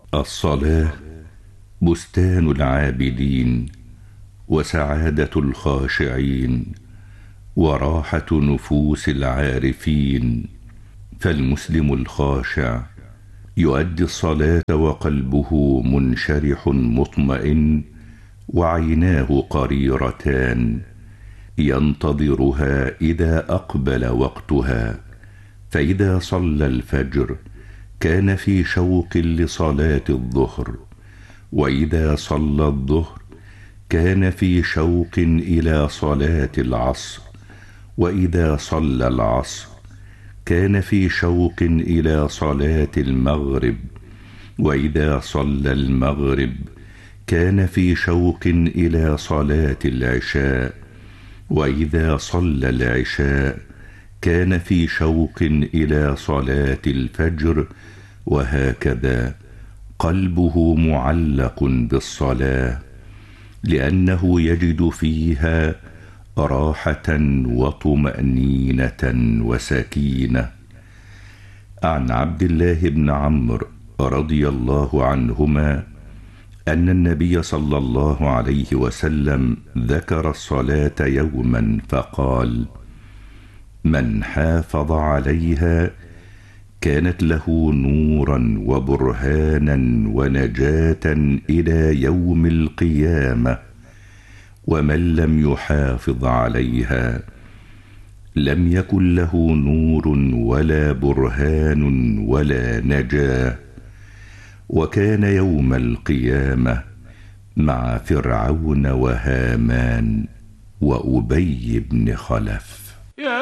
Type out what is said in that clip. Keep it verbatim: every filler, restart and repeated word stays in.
الصلاة بستان العابدين وسعادة الخاشعين وراحة نفوس العارفين. فالمسلم الخاشع يؤدي الصلاة وقلبه منشرح مطمئن وعيناه قريرتان، ينتظرها إذا أقبل وقتها. فإذا صلى الفجر كان في شوق لصلاة الظهر، وإذا صلى الظهر كان في شوق إلى صلاة العصر، وإذا صلى العصر كان في شوق إلى صلاة المغرب، وإذا صلى المغرب كان في شوق إلى صلاة العشاء، وإذا صلى العشاء كان في شوق إلى صلاة الفجر. وهكذا قلبه معلق بالصلاة، لأنه يجد فيها راحة وطمأنينة وسكينة. عن عبد الله بن عمرو رضي الله عنهما أن النبي صلى الله عليه وسلم ذكر الصلاة يوما فقال: من حافظ عليها كانت له نورا وبرهانا ونجاة إلى يوم القيامة، ومن لم يحافظ عليها لم يكن له نور ولا برهان ولا نجاة، وكان يوم القيامة مع فرعون وهامان وأبي بن خلف.